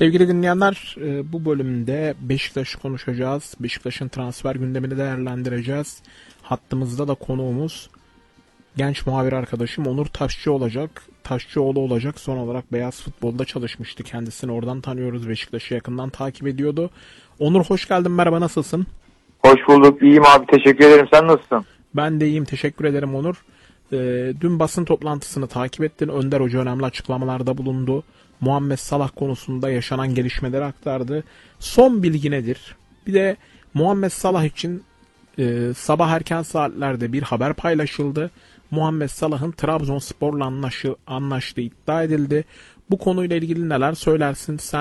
Sevgili dinleyenler, bu bölümde Beşiktaş'ı konuşacağız. Beşiktaş'ın transfer gündemini değerlendireceğiz. Hattımızda da konuğumuz genç muhabir arkadaşım Onur Taşçıoğlu olacak. Son olarak Beyaz Futbol'da çalışmıştı. Kendisini oradan tanıyoruz. Beşiktaş'ı yakından takip ediyordu. Onur hoş geldin. Merhaba, nasılsın? Hoş bulduk. İyiyim abi. Teşekkür ederim. Sen nasılsın? Ben de iyiyim. Teşekkür ederim Onur. Dün basın toplantısını takip ettin. Önder Hoca önemli açıklamalarda bulundu. Muhammed Salah konusunda yaşanan gelişmeleri aktardı. Son bilgi nedir? Bir de Muhammed Salah için sabah erken saatlerde bir haber paylaşıldı. Muhammed Salah'ın Trabzonspor'la anlaştığı iddia edildi. Bu konuyla ilgili neler söylersin? Sen